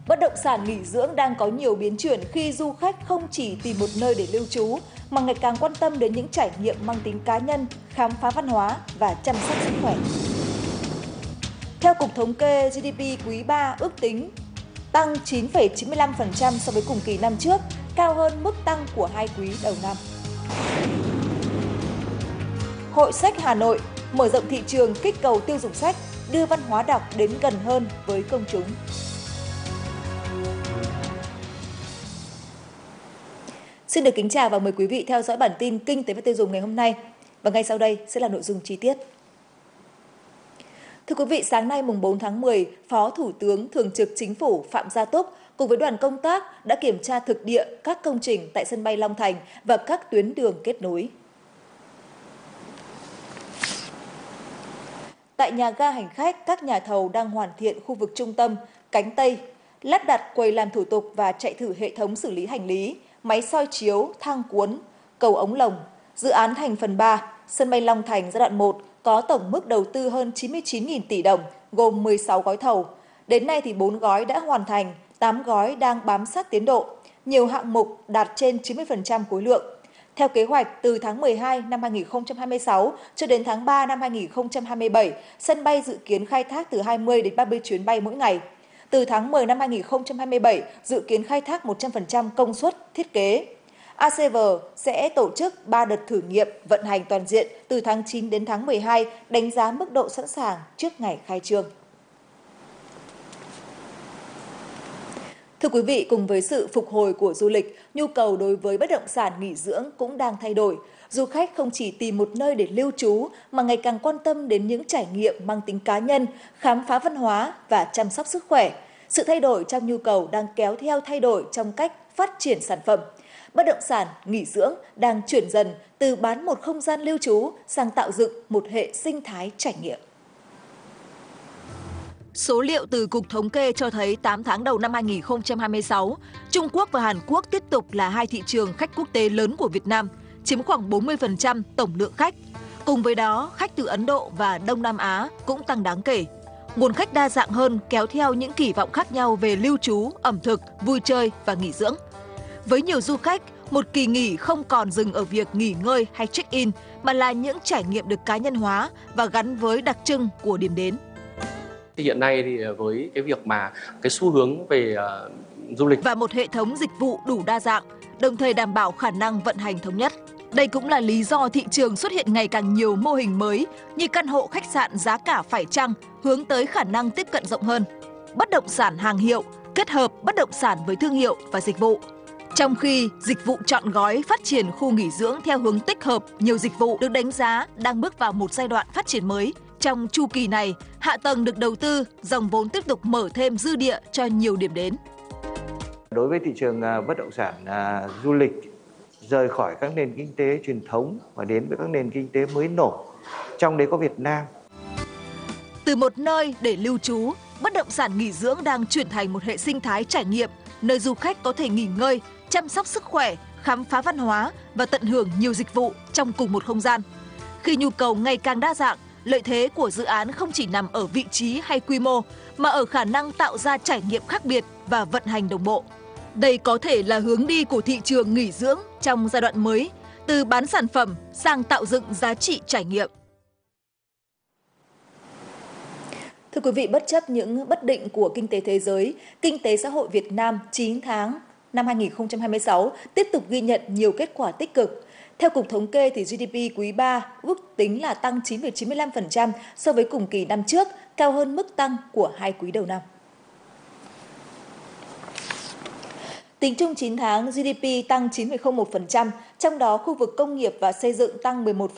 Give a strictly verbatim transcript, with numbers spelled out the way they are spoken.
Bất động sản nghỉ dưỡng đang có nhiều biến chuyển khi du khách không chỉ tìm một nơi để lưu trú, mà ngày càng quan tâm đến những trải nghiệm mang tính cá nhân, khám phá văn hóa và chăm sóc sức khỏe. Theo Cục Thống kê, giê đê pê quý ba ước tính tăng chín phẩy chín mươi lăm phần trăm so với cùng kỳ năm trước, cao hơn mức tăng của hai quý đầu năm. Hội sách Hà Nội mở rộng thị trường kích cầu tiêu dùng sách, đưa văn hóa đọc đến gần hơn với công chúng. Xin được kính chào và mời quý vị theo dõi bản tin Kinh tế và tiêu dùng ngày hôm nay. Và ngay sau đây sẽ là nội dung chi tiết. Thưa quý vị, sáng nay mùng bốn tháng mười, Phó Thủ tướng Thường trực Chính phủ Phạm Gia Túc cùng với đoàn công tác đã kiểm tra thực địa các công trình tại sân bay Long Thành và các tuyến đường kết nối. Tại nhà ga hành khách, các nhà thầu đang hoàn thiện khu vực trung tâm, cánh Tây, lắp đặt quầy làm thủ tục và chạy thử hệ thống xử lý hành lý, máy soi chiếu, thang cuốn, cầu ống lồng. Dự án thành phần ba, sân bay Long Thành giai đoạn một có tổng mức đầu tư hơn chín mươi chín nghìn tỷ đồng, gồm mười sáu gói thầu. Đến nay thì bốn gói đã hoàn thành, tám gói đang bám sát tiến độ. Nhiều hạng mục đạt trên chín mươi phần trăm khối lượng. Theo kế hoạch, từ tháng mười hai năm hai nghìn không trăm hai mươi sáu cho đến tháng ba năm hai nghìn không trăm hai mươi bảy, sân bay dự kiến khai thác từ hai mươi đến ba mươi chuyến bay mỗi ngày. Từ tháng mười năm hai nghìn không trăm hai mươi bảy, dự kiến khai thác một trăm phần trăm công suất thiết kế. a xê vê sẽ tổ chức ba đợt thử nghiệm vận hành toàn diện từ tháng chín đến tháng mười hai, đánh giá mức độ sẵn sàng trước ngày khai trương. Thưa quý vị, cùng với sự phục hồi của du lịch, nhu cầu đối với bất động sản nghỉ dưỡng cũng đang thay đổi. Du khách không chỉ tìm một nơi để lưu trú mà ngày càng quan tâm đến những trải nghiệm mang tính cá nhân, khám phá văn hóa và chăm sóc sức khỏe. Sự thay đổi trong nhu cầu đang kéo theo thay đổi trong cách phát triển sản phẩm. Bất động sản nghỉ dưỡng đang chuyển dần từ bán một không gian lưu trú sang tạo dựng một hệ sinh thái trải nghiệm. Số liệu từ Cục Thống kê cho thấy tám tháng đầu năm hai nghìn không trăm hai mươi sáu, Trung Quốc và Hàn Quốc tiếp tục là hai thị trường khách quốc tế lớn của Việt Nam, chiếm khoảng bốn mươi phần trăm tổng lượng khách. Cùng với đó, khách từ Ấn Độ và Đông Nam Á cũng tăng đáng kể. Nguồn khách đa dạng hơn kéo theo những kỳ vọng khác nhau về lưu trú, ẩm thực, vui chơi và nghỉ dưỡng. Với nhiều du khách, một kỳ nghỉ không còn dừng ở việc nghỉ ngơi hay check-in, mà là những trải nghiệm được cá nhân hóa và gắn với đặc trưng của điểm đến. Hiện nay thì với cái việc mà cái xu hướng về uh, du lịch và một hệ thống dịch vụ đủ đa dạng, đồng thời đảm bảo khả năng vận hành thống nhất. Đây cũng là lý do thị trường xuất hiện ngày càng nhiều mô hình mới như căn hộ khách sạn giá cả phải chăng, hướng tới khả năng tiếp cận rộng hơn. Bất động sản hàng hiệu, kết hợp bất động sản với thương hiệu và dịch vụ. Trong khi dịch vụ trọn gói phát triển khu nghỉ dưỡng theo hướng tích hợp nhiều dịch vụ được đánh giá đang bước vào một giai đoạn phát triển mới. Trong chu kỳ này, hạ tầng được đầu tư, dòng vốn tiếp tục mở thêm dư địa cho nhiều điểm đến. Đối với thị trường bất động sản uh, du lịch, rời khỏi các nền kinh tế truyền thống và đến với các nền kinh tế mới nổi, trong đấy có Việt Nam. Từ một nơi để lưu trú, bất động sản nghỉ dưỡng đang chuyển thành một hệ sinh thái trải nghiệm, nơi du khách có thể nghỉ ngơi, chăm sóc sức khỏe, khám phá văn hóa và tận hưởng nhiều dịch vụ trong cùng một không gian. Khi nhu cầu ngày càng đa dạng, lợi thế của dự án không chỉ nằm ở vị trí hay quy mô, mà ở khả năng tạo ra trải nghiệm khác biệt và vận hành đồng bộ. Đây có thể là hướng đi của thị trường nghỉ dưỡng trong giai đoạn mới, từ bán sản phẩm sang tạo dựng giá trị trải nghiệm. Thưa quý vị, bất chấp những bất định của kinh tế thế giới, kinh tế xã hội Việt Nam chín tháng năm hai nghìn không trăm hai mươi sáu tiếp tục ghi nhận nhiều kết quả tích cực. Theo Cục Thống kê, thì giê đê pê quý ba ước tính là tăng chín phẩy chín mươi lăm phần trăm so với cùng kỳ năm trước, cao hơn mức tăng của hai quý đầu năm. Tính chung chín tháng, giê đê pê tăng chín phẩy không một phần trăm, trong đó khu vực công nghiệp và xây dựng tăng mười một